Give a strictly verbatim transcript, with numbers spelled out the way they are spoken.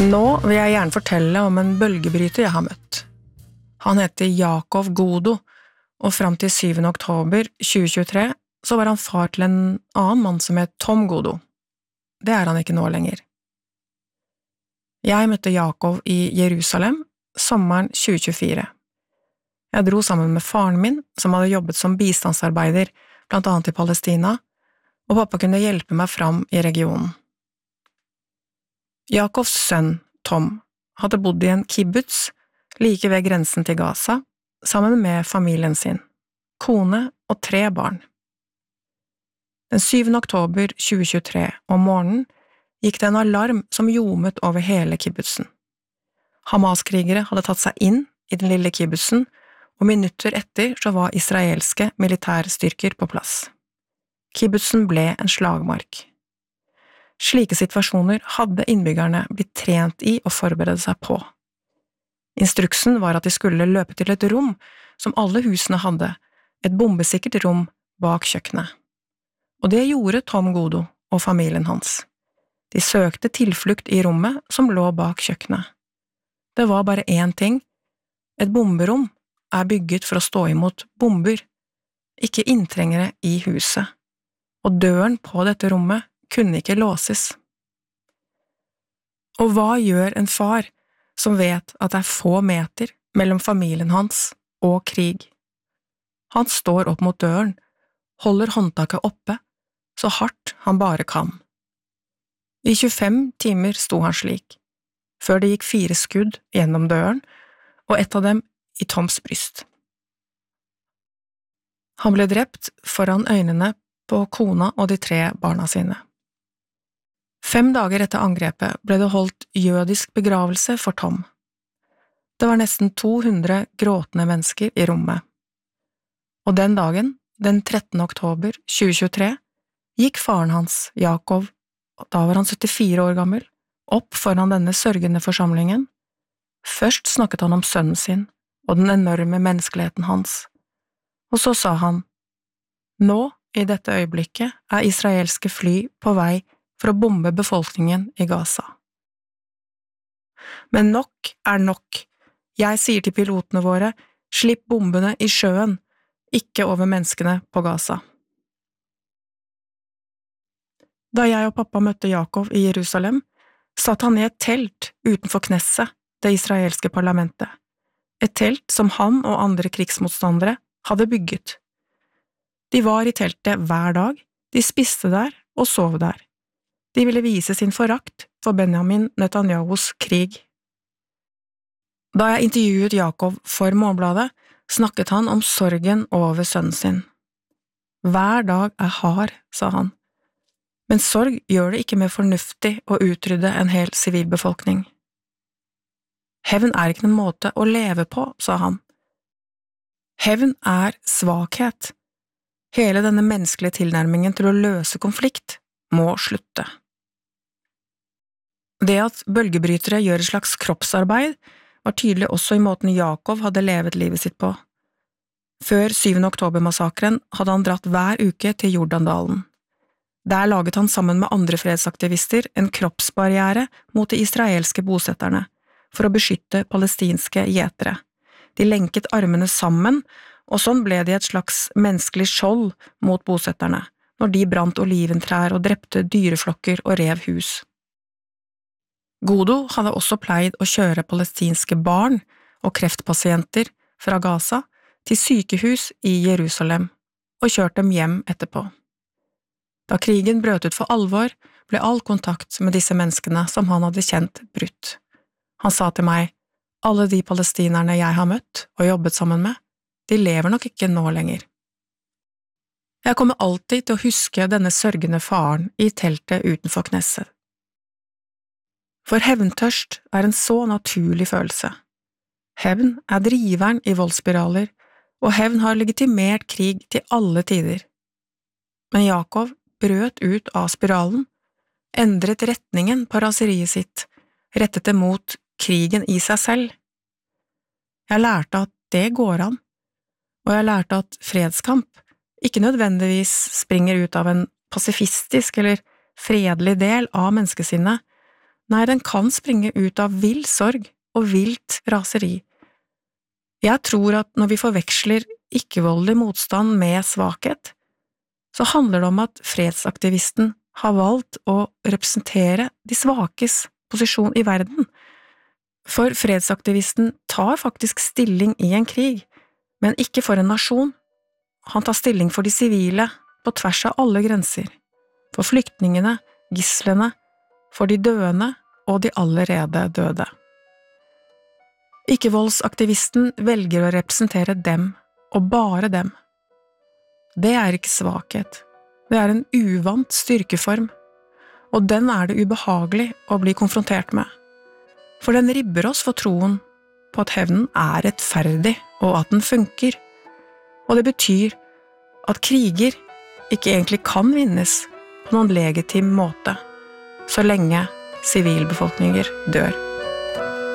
Nå vil jeg gjerne fortelle om en bølgebryter jeg har møtt. Han heter Jakob Godo, og frem til syvende oktober tjue tjuetre så var han far til en annen mann som het Tom Godo. Det er han ikke nå lenger. Jeg møtte Jakob i Jerusalem sommeren tjue tjuefire. Jeg dro sammen med faren min, som hadde jobbet som bistandsarbeider, blant annet i Palestina, og pappa kunne hjelpe meg fram i regionen. Jakobs sønn, Tom, hadde bodd i en kibbutz like ved grensen til Gaza, sammen med familien sin, kone og tre barn. Den syvende oktober tjue tjuetre om morgenen gikk det en alarm som ljomet over hele kibbutzen. Hamas-krigere hadde tatt seg inn i den lille kibbutzen, og minutter etter så var israelske militærstyrker på plass. Kibbutzen ble en slagmark. Slike situasjoner hadde innbyggerne blitt trent i å forberede seg på. Instruksen var at de skulle løpe til et rom som alle husene hadde, et bombesikkert rom bak kjøkkenet. Og det gjorde Tom Godo og familien hans. De søkte tilflukt i rommet som lå bak kjøkkenet. Det var bare én ting. Et bomberom er bygget for å stå imot bomber, ikke inntrengere i huset. Og døren på dette rommet kunne ikke låses. Og hva gjør en far som vet at det er få meter mellom familien hans og krig? Han står opp mot døren, holder håndtaket oppe, så hardt han bare kan. I tjuefem timer sto han slik, før det gikk fire skudd gjennom døren, og ett av dem i Toms bryst. Han ble drept foran øynene på kona og de tre barna sine. Fem dager etter angrepet ble det holdt jødisk begravelse for Tom. Det var nesten to hundre gråtende mennesker i rommet. Og den dagen, den trettende oktober tjue tjuetre, gikk faren hans, Jakob, da var han syttifire år gammel, opp foran denne sørgende forsamlingen. Først snakket han om sønnen sin og den enorme menneskeligheten hans. Og så sa han, «Nå, i dette øyeblikket, er israelske fly på vei for å bombe befolkningen i Gaza. Men nok er nok. Jeg sier til pilotene våre, slipp bombene i sjøen, ikke over menneskene på Gaza.» Da jeg og pappa møtte Jakob i Jerusalem, satt han i et telt utenfor Knesset, det israelske parlamentet. Et telt som han og andre krigsmotstandere hadde bygget. De var i teltet hver dag, de spiste der og sov der. De ville vise sin forakt for Benjamin Netanyahus krig. Da jeg intervjuet Jakob for Morgenbladet, snakket han om sorgen over sønnen sin. Hver dag er hard, sa han. Men sorg gjør det ikke mer fornuftig å utrydde en hel sivilbefolkning. Hevn er ikke en måte å leve på, sa han. Hevn er svakhet. Hele denne menneskelige tilnærmingen til å løse konflikt må slutte. Det at bølgebrytere gjør et slags kroppsarbeid, var tydelig også i måten Jakob hadde levet livet sitt på. Før syvende oktober-massakren hadde han dratt hver uke til Jordandalen. Der laget han sammen med andre fredsaktivister en kroppsbarriere mot de israelske bosetterne, for å beskytte palestinske gjetere. De lenket armene sammen, og sånn ble de et slags menneskelig skjold mot bosetterne, når de brant oliventrær og drepte dyreflokker og rev hus. Godo hadde også pleid å kjøre palestinske barn og kreftpasienter fra Gaza til sykehus i Jerusalem, og kjørt dem hjem etterpå. Da krigen brøt ut for alvor, ble all kontakt med disse menneskene som han hadde kjent brutt. Han sa til meg, alle de palestinerne jeg har møtt og jobbet sammen med, de lever nok ikke nå lenger. Jeg kommer alltid til å huske denne sørgende faren i teltet utenfor Knesset. For hevntørst er en så naturlig følelse. Hevn er driveren i voldsspiraler, og hevn har legitimert krig til alle tider. Men Jakob brøt ut av spiralen, endret retningen på raseriet sitt, rettet det mot krigen i seg selv. Jeg lærte at det går an, og jeg lærte at fredskamp ikke nødvendigvis springer ut av en pasifistisk eller fredelig del av menneskesinnet, Nei, den kan springe ut av vill sorg og vilt raseri. Jeg tror at når vi forveksler ikke-voldelig motstand med svakhet, så handler det om at fredsaktivisten har valgt å representere de svakes posisjon i verden. For fredsaktivisten tar faktisk stilling i en krig, men ikke for en nasjon. Han tar stilling for de sivile, på tvers av alle grenser. For flyktningene, gislene, for de døende og de allerede døde. Ikke-voldsaktivisten velger å representere dem, og bare dem. Det er ikke svakhet, det er en uvant styrkeform, og den er det ubehagelig å bli konfrontert med. For den ribber oss for troen på at hevnen er rettferdig, og at den funker. Og det betyr at kriger ikke egentlig kan vinnes på noen legitim måte, så lenge sivilbefolkninger dør.